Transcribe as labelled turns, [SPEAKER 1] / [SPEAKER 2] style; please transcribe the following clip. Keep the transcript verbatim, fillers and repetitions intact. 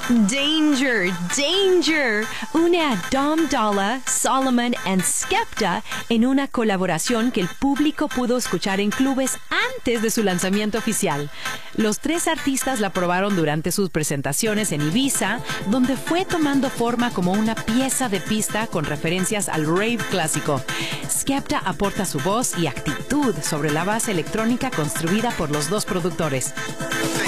[SPEAKER 1] Danger, danger. Une a Dom Dolla, Solomon and Skepta en una colaboración que el público pudo escuchar en clubes antes de su lanzamiento oficial. Los tres artistas la probaron durante sus presentaciones en Ibiza, donde fue tomando forma como una pieza de pista con referencias al rave clásico. Skepta aporta su voz y actitud sobre la base electrónica construida por los dos productores.